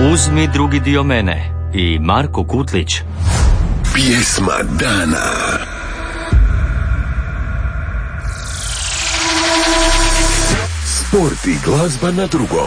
Uzmi drugi dio mene i Marko Kutlić. Pjesma dana. Sport i glazba na drugom.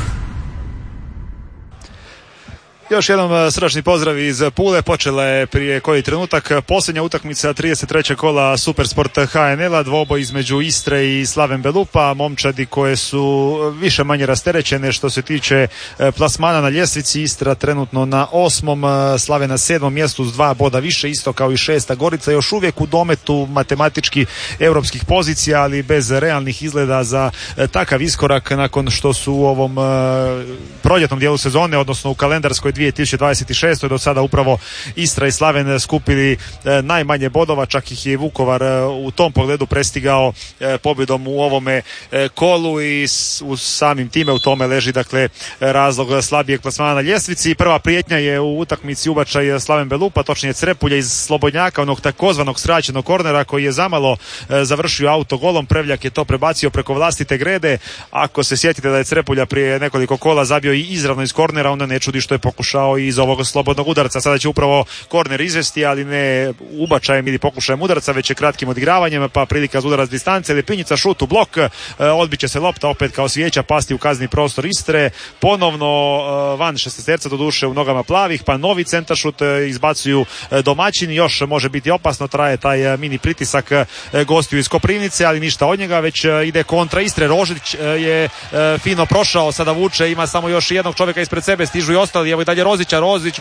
Još jednom srdačni pozdrav iz Pule. Počela je prije koji trenutak posljednja utakmica 33. kola Supersport HNL-a, dvoboj između Istre i Slaven Belupa, momčadi koje su više manje rasterećene što se tiče plasmana na ljestvici. Istra trenutno na 8., Slaven na 7. mjestu s 2 boda više, isto kao i 6. Gorica, još uvijek u dometu matematički europskih pozicija, ali bez realnih izgleda za takav iskorak nakon što su u ovom proljetnom dijelu sezone, odnosno u kalendarskoj 2026. do sada upravo Istra i Slaven skupili najmanje bodova, čak ih je Vukovar u tom pogledu prestigao pobjedom u ovome kolu i u samim time u tome leži dakle razlog slabijeg plasmana na ljestvici. Prva prijetnja je u utakmici ubačaj Slaven Belupa, točnije Crepulja iz slobodnjaka, onog takozvanog skraćenog kornera koji je zamalo završio autogolom. Prevljak je to prebacio preko vlastite grede. Ako se sjetite da je Crepulja prije nekoliko kola zabio i izravno iz kornera, onda ne čudi što je pokušao i iz ovog slobodnog udarca. Sada će upravo korner izvesti, ali ne ubačajem ili pokušajem udarca, već je kratkim odigravanjem, pa prilika za udarac distance. Lepinjica, šut u blok, odbit će se lopta opet kao svijeća pasti u kazni prostor Istre, ponovno van šestesterca, doduše u nogama plavih, pa novi centaršut izbacuju domaćini. Još može biti opasno, traje taj mini pritisak gostiju iz Koprivnice, ali ništa od njega, već ide kontra Istre. Rožić je fino prošao, sada vuče, ima samo još jednog čovjeka ispred sebe, stižu i ostali, evo i dalje Rozića, Rozić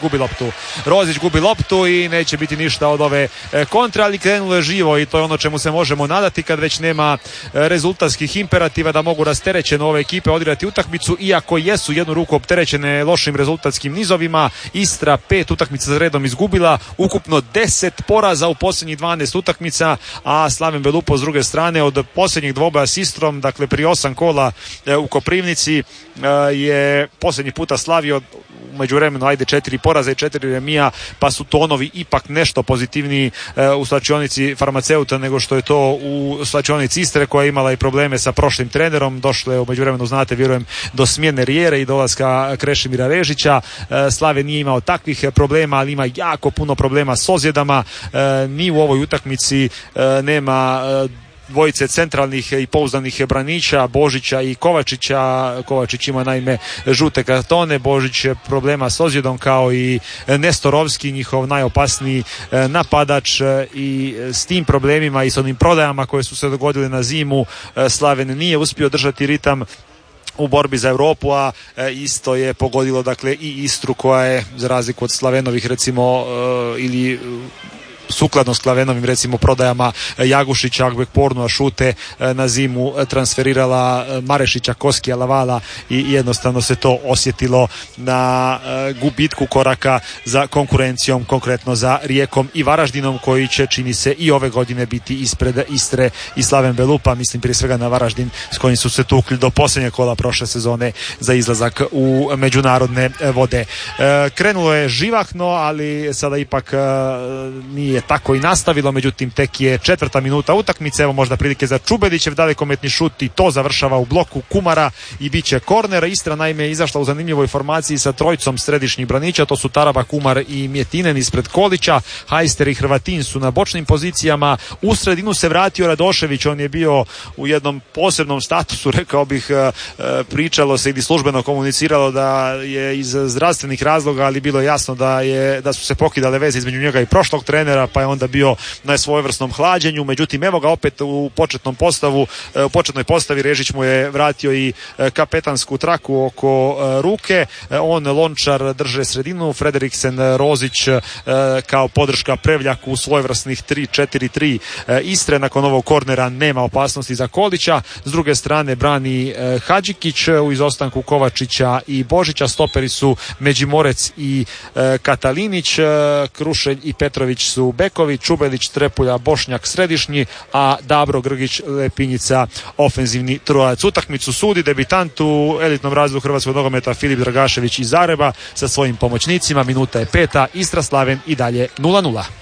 gubi loptu i neće biti ništa od ove kontra, ali krenulo je živo i to je ono čemu se možemo nadati kad već nema rezultatskih imperativa da mogu rasterećeno ove ekipe odigrati utakmicu, iako jesu jednu ruku opterećene lošim rezultatskim nizovima. Istra 5 utakmica za redom izgubila, ukupno 10 poraza u posljednjih 12 utakmica, a Slaven Belupo s druge strane od posljednjih dvoboja s Istrom, dakle prije 8 kola u Koprivnici, je posljednji puta slavio u međuvremenu 4 poraza i 4 remija, pa su tonovi ipak nešto pozitivniji u slačionici Farmaceuta nego što je to u slačionici Istre, koja je imala i probleme sa prošlim trenerom. Došlo je u međuvremenu, znate, vjerujem, do smjene Rijere i dolaska Krešimira Režića. Slave nije imao takvih problema, ali ima jako puno problema s ozljedama. Ni u ovoj utakmici nema dvojice centralnih i pouzdanih braniča, Božića i Kovačića. Kovačić ima naime žute kartone, Božić problema s ozljedom, kao i Nestorovski, njihov najopasniji napadač, i s tim problemima i s onim prodajama koje su se dogodile na zimu Slaven nije uspio držati ritam u borbi za Europu, a isto je pogodilo dakle i Istru, koja je za razliku od Slavenovih recimo ili sukladno Slavenovim recimo prodajama Jagušića, Akbekpornu, Šute na zimu transferirala Marešića, Koskija, Lavala i jednostavno se to osjetilo na gubitku koraka za konkurencijom, konkretno za Rijekom i Varaždinom, koji će, čini se, i ove godine biti ispred Istre i Slaven Belupa. Mislim prije svega na Varaždin s kojim su se tukli do posljednje kola prošle sezone za izlazak u međunarodne vode. Krenulo je živahno, ali sada ipak nije tako i nastavilo, međutim tek je 4. minuta utakmice. Evo možda prilike za Čubedićev dalekometni šut i to završava u bloku Kumara i bit će korner. Istra naime je izašla u zanimljivoj formaciji sa trojicom središnjih braniča, to su Taraba, Kumar i Mjetinen ispred Kolića. Hajster i Hrvatin su na bočnim pozicijama. U sredinu se vratio Radošević, on je bio u jednom posebnom statusu, rekao bih, pričalo se ili službeno komuniciralo da je iz zdravstvenih razloga, ali bilo je jasno da su se pokidale veze između njega i prošlog trenera, pa je onda bio na svojevrsnom hlađenju. Međutim, evo ga opet u početnoj postavi. Režić mu je vratio i kapetansku traku oko ruke. On, Lončar drže sredinu, Frederiksen, Rozić kao podrška Prevljaku u svojevrsnih 3-4-3 Istre. Nakon ovog kornera nema opasnosti za Kolića. S druge strane brani Hadžikić u izostanku Kovačića i Božića. Stoperi su Međimorec i Katalinić. Krušelj i Petrović su bekovi, Čubelić, Trepulja, Bošnjak središnji, a Dabro, Grgić, Lepinjica ofenzivni trojac. Utakmicu sudi debitant u elitnom razredu hrvatskog nogometa Filip Dragašević iz Zagreba sa svojim pomoćnicima. Minuta je 5. Istra Slaven i dalje 0-0.